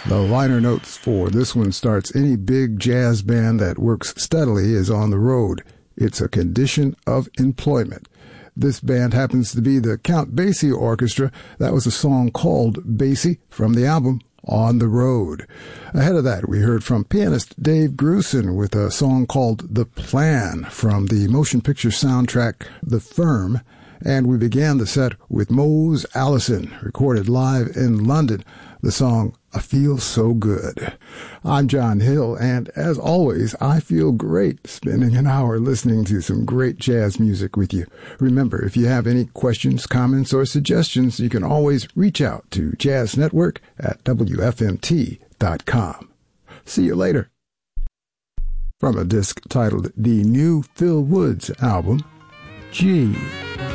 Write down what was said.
The liner notes for this one starts, any big jazz band that works steadily is on the road. It's a condition of employment. This band happens to be the Count Basie Orchestra. That was a song called Basie from the album On the Road. Ahead of that, we heard from pianist Dave Grusin with a song called The Plan from the motion picture soundtrack The Firm. And we began the set with Mose Allison, recorded live in London, the song I Feel So Good. I'm John Hill, and as always, I feel great spending an hour listening to some great jazz music with you. Remember, if you have any questions, comments, or suggestions, you can always reach out to Jazz Network at WFMT.com. See you later. From a disc titled The New Phil Woods Album, G.